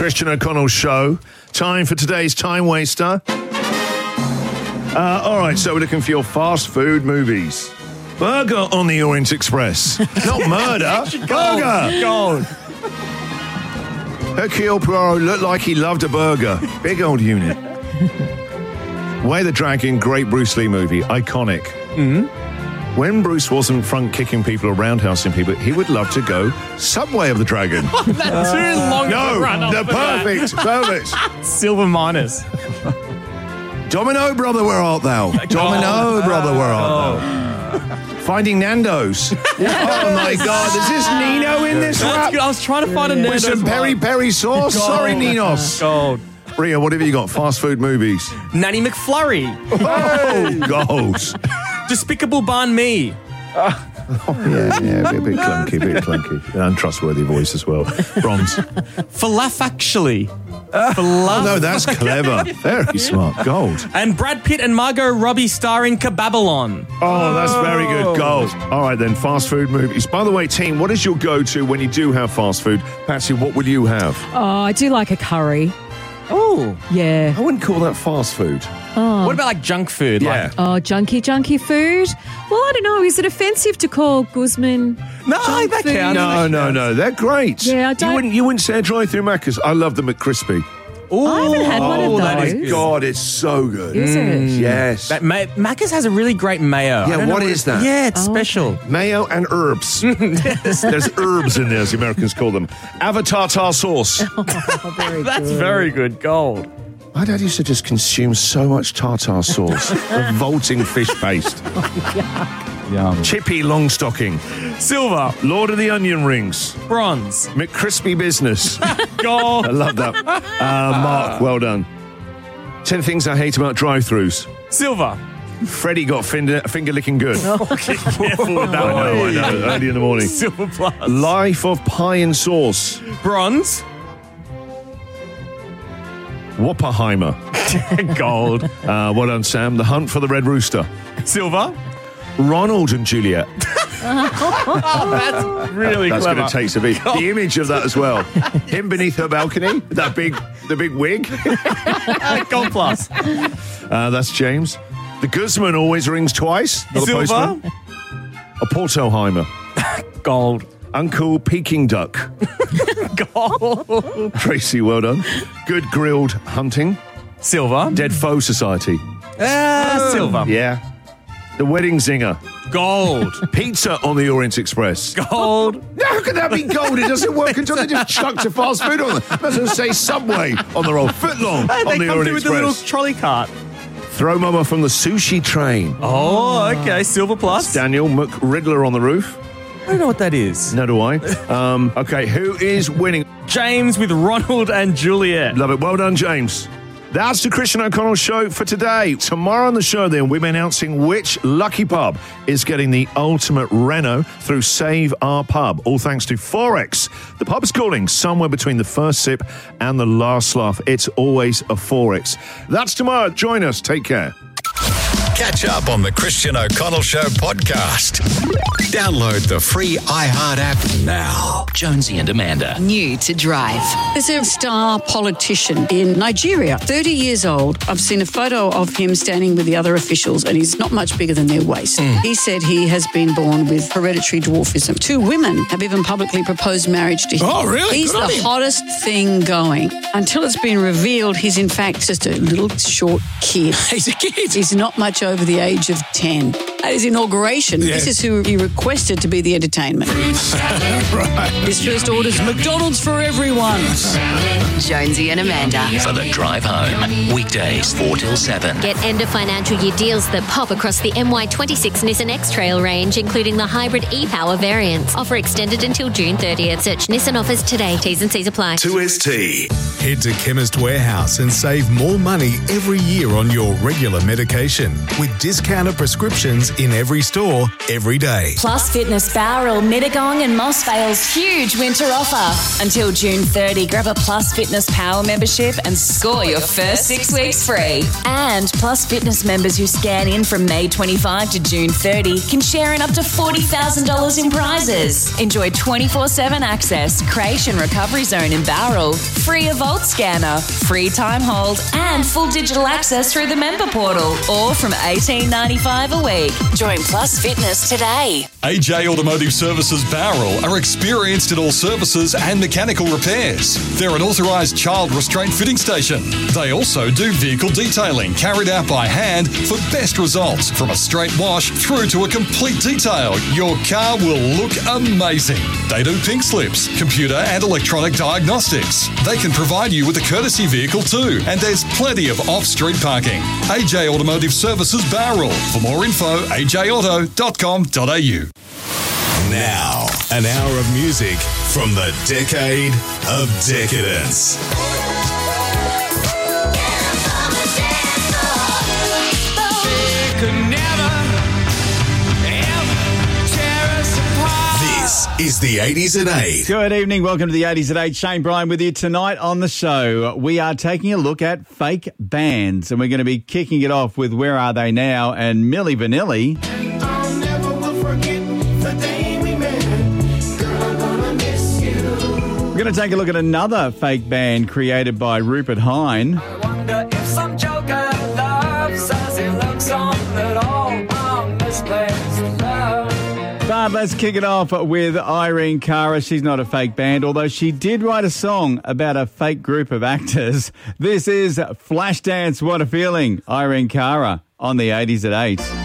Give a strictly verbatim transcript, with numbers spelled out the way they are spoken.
Christian O'Connell Show. Time for today's Time Waster. Uh, all right, so we're looking for your fast food movies. Burger on the Orient Express. Not murder. Burger. Gold. Hercule Poirot looked like he loved a burger. Big old unit. Way the Dragon, great Bruce Lee movie. Iconic. Mm-hmm. When Bruce wasn't front kicking people or roundhousing people, he would love to go Subway of the Dragon. That's too long No, to run the off perfect, perfect. Silver minus. Domino, brother, where art thou? Domino, brother, where art thou? Finding Nando's. Oh, my God. Is this Nino in this That's rap? good. I was trying to find a With Nando's some peri one. peri sauce? Gold. Sorry, Ninos. Gold. Ria, what have you got? Fast food movies. Nanny McFlurry. Oh, goals. Despicable Banh Mi. Yeah, yeah, a bit, bit clunky, a bit clunky. An untrustworthy voice as well. Bronze. Falafactually. Oh, no, that's clever. Very smart. Gold. And Brad Pitt and Margot Robbie starring Kababylon. Oh, that's very good. Gold. All right, then, fast food movies. By the way, team, what is your go-to when you do have fast food? Patsy, what would you have? Oh, I do like a curry. Oh. Yeah. I wouldn't call that fast food. Oh. What about like junk food? Yeah. Like, Oh, junky, junky food. Well, I don't know. Is it offensive to call Guzman? no, junk that food? counts. No, no, no. They're great. Yeah, I You don't- wouldn't, you wouldn't say a drive-through Macca's. I love the McCrispy. Ooh. I haven't had one of Oh, that is those. good. God, it's so good. Is it? Yes. That ma- Macca's has a really great mayo. Yeah, I don't know what is that? Yeah, it's Oh, special. Mayo and herbs. There's herbs in there, as the Americans call them. Avatar sauce. Oh, very That's good. very good. Gold. My dad used to just consume so much tartar sauce. Revolting fish paste. Yum. Chippy Longstocking. Silver. Lord of the Onion Rings. Bronze. McCrispy Business. Gold. I love that. Uh, Mark, well done. Ten things I hate about drive-thrus. Silver. Freddie got finger, finger licking good. Okay, careful with that I one. know, I know. Early in the morning. Silver plus. Life of Pie and Sauce. Bronze. Whopperheimer. Gold. Uh, well done, Sam. The Hunt for the Red Rooster. Silver. Ronald and Juliet. That's really That's clever. going to take some beat. The image of that as well. Him beneath her balcony, that big, the big wig. Gold plus. Uh, that's James. The Guzman always rings twice. Not a Silver. postman. A Portoheimer. Gold. Uncle Peking Duck. Gold. Tracy, well done. Good Grilled Hunting. Silver. Dead Foe Society. Ah, silver. Yeah. The Wedding Zinger. Gold. Pizza on the Orient Express. Gold. How can that be gold? It doesn't work until they just chucked a fast food on them. That's what say Subway on the roll. Footlong Hey, on they the come Orient through with the little Express. trolley cart. Throw Mama from the sushi train. Oh, okay. Silver plus. Daniel McRiddler on the roof. I don't know what that is. No do I. Um, okay, who is winning? James with Ronald and Juliet. Love it. Well done, James. That's the Christian O'Connell Show for today. Tomorrow on the show, then, we'll be announcing which lucky pub is getting the ultimate reno through Save Our Pub. All thanks to Forex. The pub's calling somewhere between the first sip and the last laugh. It's always a Forex. That's tomorrow. Join us. Take care. Catch up on the Christian O'Connell Show podcast. Download the free iHeart app now. Jonesy and Amanda. New to Drive. There's a star politician in Nigeria, thirty years old. I've seen a photo of him standing with the other officials and he's not much bigger than their waist. Mm. He said he has been born with hereditary dwarfism. Two women have even publicly proposed marriage to him. Oh, really? He's Good on the him. hottest thing going. Until it's been revealed he's in fact just a little short kid. He's a kid. He's not much over the age of ten. At his inauguration, this is who he requested to be the entertainment. His first order's McDonald's for everyone. Jonesy and Amanda. For the drive home. Weekdays four till seven. Get end of financial year deals that pop across the M Y twenty-six Nissan X-Trail range, including the hybrid e-Power variants. Offer extended until June thirtieth. Search Nissan offers today. T's and C's apply. two S T. Head to Chemist Warehouse and save more money every year on your regular medication with discounted prescriptions in every store, every day. Plus Fitness Bowral, Mittagong and Moss Vale's huge winter offer. Until June thirtieth, grab a Plus Fitness Power membership and score your first six weeks free. And Plus Fitness members who scan in from May twenty-fifth to June thirtieth can share in up to forty thousand dollars in prizes. Enjoy twenty-four seven access, creche and recovery zone in Bowral, free Evolt scanner, free time hold and full digital access through the member portal, or from eighteen ninety-five a week. Join Plus Fitness today. A J Automotive Services Bowral are experienced in all services and mechanical repairs. They're an authorised child restraint fitting station. They also do vehicle detailing carried out by hand for best results, from a straight wash through to a complete detail. Your car will look amazing. They do pink slips, computer and electronic diagnostics. They can provide you with a courtesy vehicle too, and there's plenty of off-street parking. A J Automotive Services Bowral. For more info, a j auto dot com dot a u. Now, an hour of music from the decade of decadence. This is the eighties at eight. Good evening. Welcome to the eighties at eight. Shane Bryan with you tonight on the show. We are taking a look at fake bands, and we're going to be kicking it off with Where Are They Now and Milli Vanilli. I'll never will forget the day we met. Girl, I'm gonna miss you. We're going to take a look at another fake band created by Rupert Hine. I wonder if some joker loves us. It looks on at all on misplaced love. But let's kick it off with Irene Cara. She's not a fake band, although she did write a song about a fake group of actors. This is Flashdance, What a Feeling. Irene Cara on the eighties at eight.